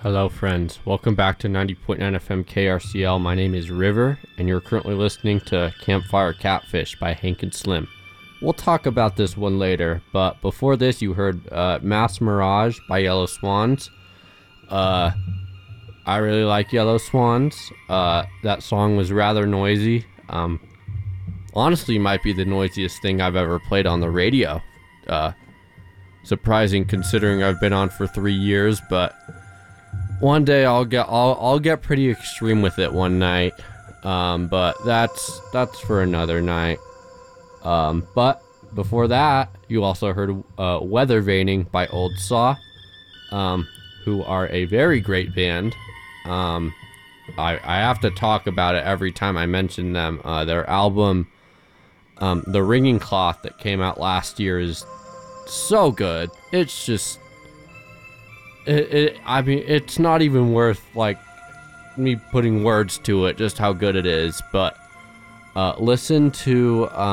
Hello, friends. Welcome back to 90.9 FM KRCL. My name is River, and you're currently listening to Campfire Catfish by Hank and Slim. We'll talk about this one later, but before this, you heard Mass Mirage by Yellow Swans. I really like Yellow Swans. That song was rather noisy. Honestly, might be the noisiest thing I've ever played on the radio. Surprising considering I've been on for 3 years, but one day I'll get pretty extreme with it one night. But that's for another night. But before that, you also heard Weather Vaning by Old Saw, who are a very great band. I have to talk about it every time I mention them. Their album, The Ringing Cloth, that came out last year is so good. It's just I mean, it's not even worth like me putting words to it, just how good it is. But listen to